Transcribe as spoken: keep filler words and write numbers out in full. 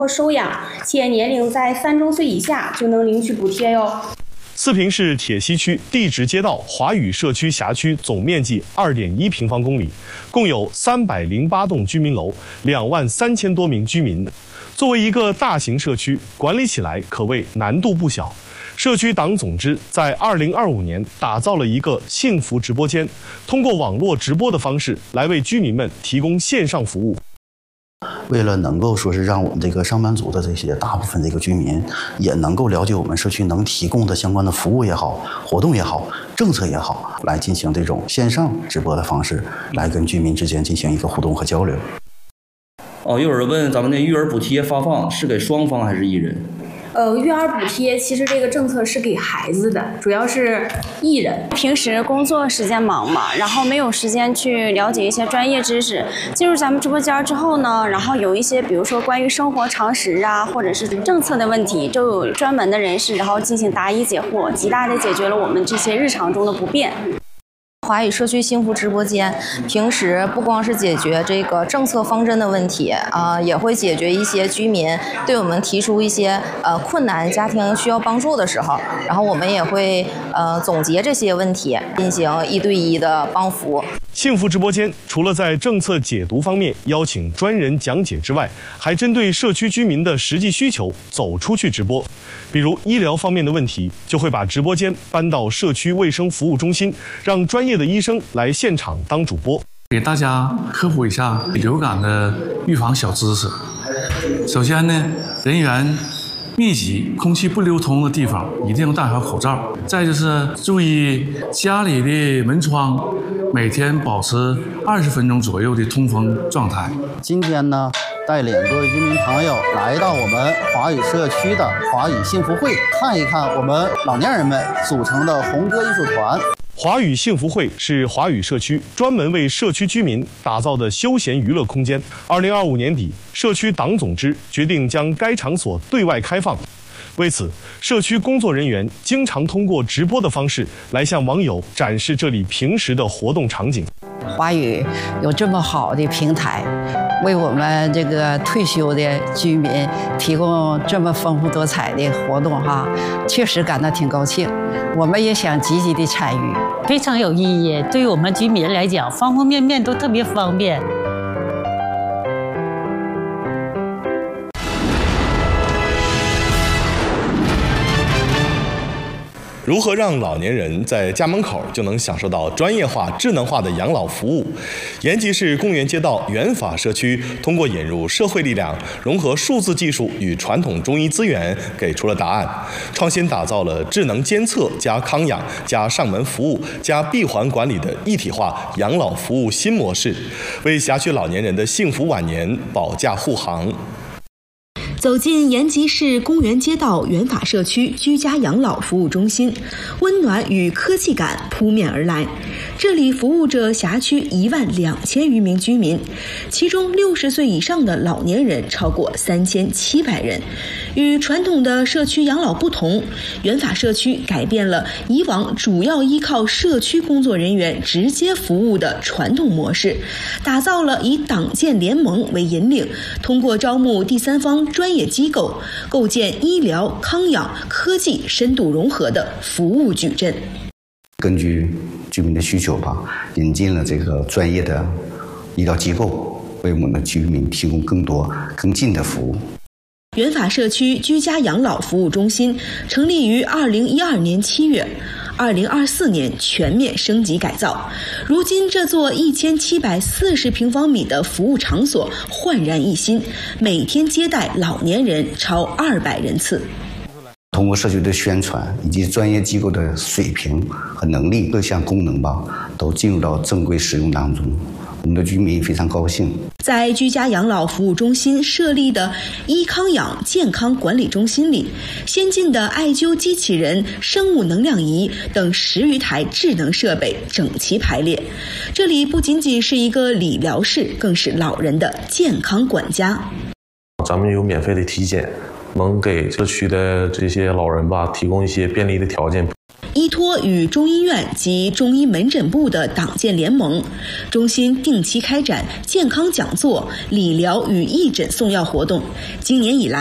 或收养，且年龄在三周岁以下就能领取补贴哟。 四平市铁西区地质街道华宇社区辖区总面积 二点一平方公里，共有三百零八栋居民楼，两万三千多名居民。作为一个大型社区，管理起来可谓难度不小。社区党总支在二零二五年打造了一个幸福直播间，通过网络直播的方式来为居民们提供线上服务。 为了能够说是让我们这个上班族的这些大部分这个居民也能够了解我们社区能提供的相关的服务也好、活动也好、政策也好，来进行这种线上直播的方式，来跟居民之间进行一个互动和交流。 哦，有人问咱们的育儿补贴发放是给双方还是一人？ 呃，育儿补贴其实这个政策是给孩子的，主要是一人。 平时工作时间忙嘛，然后没有时间去了解一些专业知识。进入咱们直播间之后呢，然后有一些比如说关于生活常识啊，或者是政策的问题，就有专门的人士，然后进行答疑解惑，极大的解决了我们这些日常中的不便。 华宇社区幸福直播间平时不光是解决这个政策方针的问题啊、呃，也会解决一些居民对我们提出一些呃困难家庭需要帮助的时候，然后我们也会呃总结这些问题，进行一对一的帮扶。 幸福直播间除了在政策解读方面邀请专人讲解之外，还针对社区居民的实际需求走出去直播。比如医疗方面的问题，就会把直播间搬到社区卫生服务中心，让专业的医生来现场当主播， 给大家科普一下流感的预防小知识。首先呢，人员密集、空气不流通的地方一定要戴好口罩。再就是注意家里的门窗每天保持二十分钟左右的通风状态。 今天呢，带领各位居民朋友来到我们华宇社区的华宇幸福会，看一看我们老年人们组成的红歌艺术团。 华宇幸福会是华宇社区专门为社区居民打造的休闲娱乐空间。二零二五年底，社区党总支决定将该场所对外开放。为此，社区工作人员经常通过直播的方式来向网友展示这里平时的活动场景。 华宇有这么好的平台，为我们这个退休的居民提供这么丰富多彩的活动哈，确实感到挺高兴。我们也想积极的参与， 非常有意义。对于我们居民来讲，方方面面都特别方便。 如何让老年人在家门口就能享受到专业化、智能化的养老服务？延吉市公园街道元法社区通过引入社会力量，融合数字技术与传统中医资源，给出了答案。创新打造了智能监测加康养加上门服务加闭环管理的一体化养老服务新模式，为辖区老年人的幸福晚年保驾护航。 走进延吉市公园街道元法社区居家养老服务中心，温暖与科技感扑面而来。这里服务着辖区一万两千余名居民，其中六十岁以上的老年人超过三千七百人。与传统的社区养老不同，元法社区改变了以往主要依靠社区工作人员直接服务的传统模式，打造了以党建联盟为引领，通过招募第三方专业机构，构建医疗、康养、科技深度融合的服务矩阵。 根据居民的需求吧，引进了这个专业的医疗机构，为我们的居民提供更多更近的服务。 元法社区居家养老服务中心成立于二零一二年七月，二零二四年全面升级改造。如今这座一千七百四十平方米的服务场所焕然一新，每天接待老年人超二百人次。 通过社区的宣传以及专业机构的水平和能力，各项功能吧都进入到正规使用当中，我们的居民非常高兴。 在居家养老服务中心设立的医康养健康管理中心里，先进的艾灸机器人、生物能量仪等十余台智能设备整齐排列。这里不仅仅是一个理疗室，更是老人的健康管家。 咱们有免费的体检， 能给社区的这些老人吧提供一些便利的条件。 依托与中医院及中医门诊部的党建联盟，中心定期开展健康讲座、理疗与义诊送药活动。今年以来，